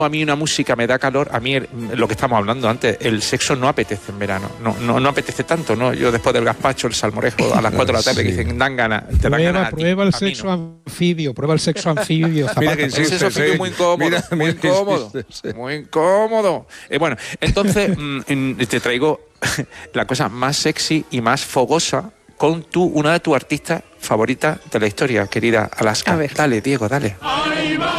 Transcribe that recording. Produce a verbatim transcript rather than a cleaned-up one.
a mí una música me da calor, a mí el, lo que estamos hablando antes, el sexo no apetece en verano, no, no, no apetece tanto, ¿no? Yo después del gazpacho, el salmorejo a las cuatro de la tarde, sí, que dicen, dan ganas, te dan prueba, ganas. Prueba ti, el sexo no. anfibio, prueba el sexo anfibio. Mira que sí, eso es muy incómodo, mira, muy mira incómodo, sí. muy incómodo. Eh, bueno, entonces mm, te traigo la cosa más sexy y más fogosa con tu, una de tus artistas favoritas de la historia, querida Alaska. A ver. Dale, Diego, dale.